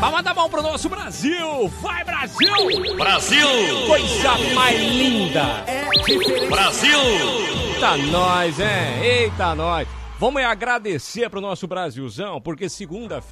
Vamos mandar mão pro nosso Brasil. Vai, Brasil! Brasil! Coisa mais linda! Brasil! Eita nós, hein? Eita nós! Vamos agradecer pro nosso Brasilzão, porque segunda-feira